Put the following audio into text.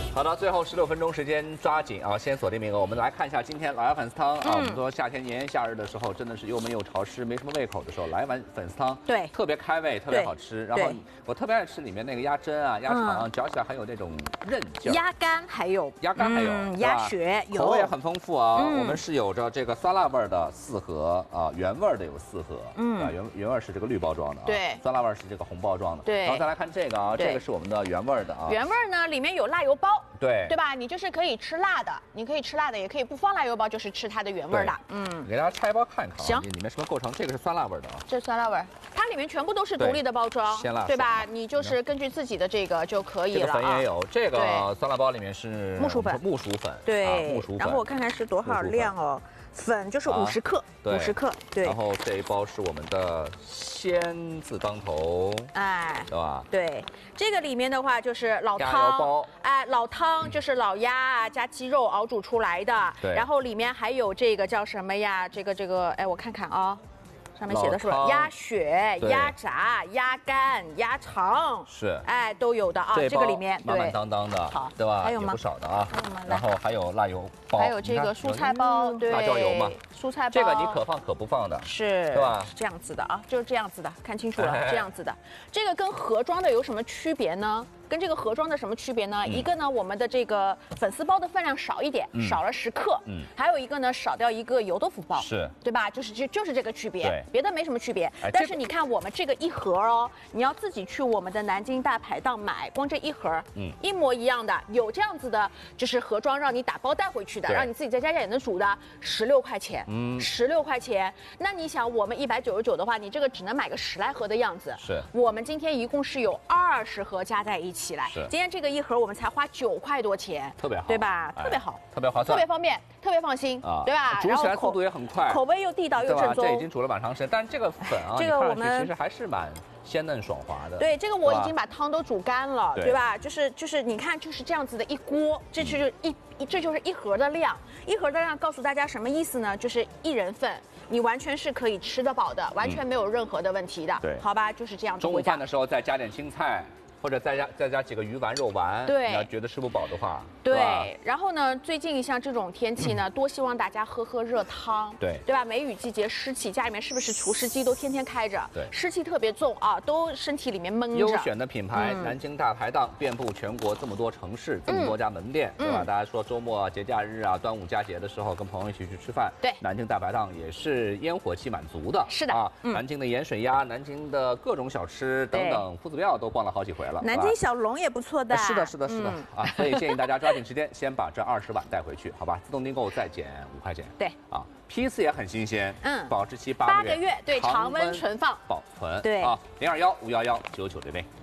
好的，最后16分钟时间，抓紧啊！先锁定名额，我们来看一下今天老鸭粉丝汤啊。我们说夏天炎炎夏日的时候，真的是又闷又潮湿，没什么胃口的时候，来一碗粉丝汤， 对， 特别开胃，特别好吃。然后我特别爱吃里面那个鸭胗啊、鸭肠啊，嚼起来很有那种韧劲。 鸭肝还有，鸭血有， 口味也很丰富啊。我们是有着这个酸辣味的4盒啊，原味的有4盒，原味是这个绿包装的啊， 对， 酸辣味是这个红包装的， 对。 然后再来看这个啊，这个是我们的原味的啊， 原味呢里面有辣油包。 对吧？你就是可以吃辣的，你可以吃辣的，也可以不放辣油包，就是吃它的原味的。 给大家拆一包看一看， 行， 里面什么构成？这个是酸辣味的啊， 这是酸辣味，它里面全部都是独立的包装， 鲜辣， 对吧？你就是根据自己的这个就可以了。 这个粉也有，这个酸辣包里面是木薯粉， 对，木薯粉。 然后我看看是多少量哦。粉就是50克，50克，对。 然后这一包是我们的鲜字当头， 哎， 对吧？ 对，这个里面的话就是老汤，哎，老汤就是老鸭啊加鸡肉熬煮出来的， 对。 然后里面还有这个叫什么呀？这个，哎，我看看啊。上面写的是吧？鸭血、鸭杂、鸭肝、鸭肠， 是， 哎，都有的啊。这个里面满满当当的， 好， 对吧？ 还有吗？ 不少的啊。然后还有辣油包， 还有这个蔬菜包，对， 辣椒油嘛。 蔬菜包， 这个你可放可不放的， 是吧？ 是这样子的啊，就是这样子的，看清楚了，这样子的。这个跟盒装的有什么区别呢？跟这个盒装的什么区别呢？一个呢，我们的这个粉丝包的分量少一点，少了10克。还有一个呢，少掉一个油豆腐包， 是， 对吧？就是这个区别， 对， 别的没什么区别。但是你看我们这个一盒哦，你要自己去我们的南京大排档买，光这一盒，一模一样的，有这样子的，就是盒装让你打包带回去的，让你自己在家也能煮的，16块钱，16块钱。那你想，我们199的话，你这个只能买个10来盒的样子。 是， 我们今天一共是有20盒加在一起。起来，今天这个一盒我们才花9块多钱， 特别好， 对吧？特别好， 特别划算， 特别方便，特别放心啊，对吧？ 煮起来速度也很快， 口味又地道又正宗。 这已经煮了蛮长时间，但是这个粉啊， 这个我们其实还是蛮鲜嫩爽滑的。 对，这个我已经把汤都煮干了，对吧？就是你看就是这样子的一锅，这就是一盒的量，一盒的量告诉大家什么意思呢？就是1人份。你完全是可以吃得饱的，完全没有任何的问题的， 对， 好吧？就是这样子。 中午饭的时候再加点青菜。或者再加几个鱼丸、肉丸， 对， 你要觉得吃不饱的话， 对。然后呢，最近像这种天气呢，多希望大家喝热汤，对吧？梅雨季节湿气，家里面是不是除湿机都天天开着？ 对， 湿气特别重啊，都身体里面闷着。 优选的品牌，南京大排档遍布全国这么多城市，这么多家门店，对吧？大家说周末节假日啊、端午佳节的时候，跟朋友一起去吃饭， 对， 南京大排档也是烟火气满足的。 是的啊，南京的盐水鸭、南京的各种小吃等等，夫子庙都逛了好几回了。 南京小龙也不错的， 是的啊，所以建议大家抓紧时间，先把这20碗带回去，好吧？自动订购再减5块钱。 对啊，批次也很新鲜，保质期8个月， 对，常温存放保存。 对啊，021-511-9966。